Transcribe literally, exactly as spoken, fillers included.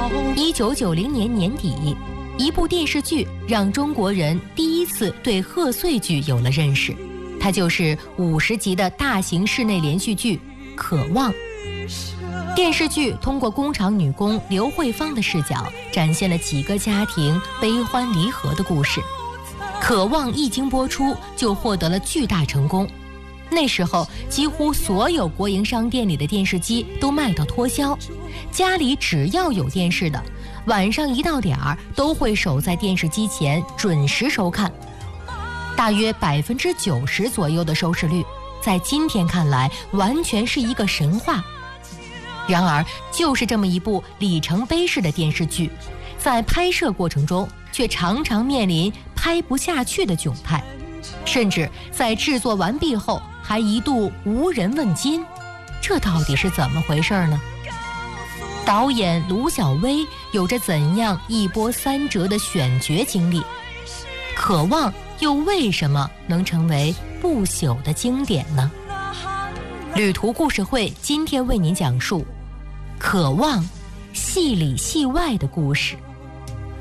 一九九零年年底，一部电视剧让中国人第一次对贺岁剧有了认识，它就是五十集的大型室内连续剧《渴望》。电视剧通过工厂女工刘慧芳的视角，展现了几个家庭悲欢离合的故事。《渴望》一经播出就获得了巨大成功，那时候几乎所有国营商店里的电视机都卖到脱销，家里只要有电视的，晚上一到点儿都会守在电视机前准时收看，大约百分之九十左右的收视率，在今天看来完全是一个神话。然而，就是这么一部里程碑式的电视剧，在拍摄过程中却常常面临拍不下去的窘态，甚至在制作完毕后还一度无人问津，这到底是怎么回事呢？导演卢小薇有着怎样一波三折的选角经历？渴望又为什么能成为不朽的经典呢？旅途故事会今天为您讲述渴望戏里戏外的故事。